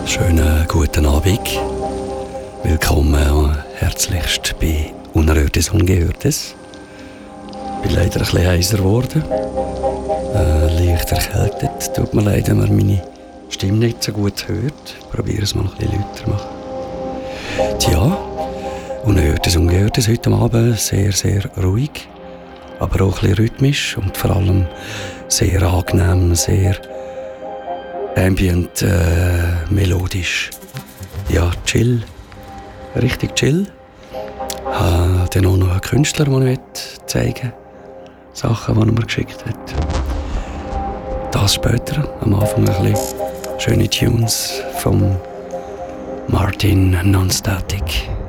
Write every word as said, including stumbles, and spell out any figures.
Schönen guten Abend. Willkommen herzlichst bei Unerhörtes Ungehörtes. Ich bin leider ein bisschen heiser geworden. Äh, leicht erkältet. Tut mir leid, wenn man meine Stimme nicht so gut hört. Ich probiere es mal ein bisschen lauter zu machen. Tja, Unerhörtes Ungehörtes heute Abend sehr, sehr ruhig. Aber auch ein bisschen rhythmisch und vor allem sehr angenehm, sehr ambient, äh, melodisch. Ja, chill. Richtig chill. Ich habe dann auch noch einen Künstler, den ich zeigen möchte. Sachen, die er mir geschickt hat. Das später. Am Anfang ein bisschen schöne Tunes von Martin Nonstatic.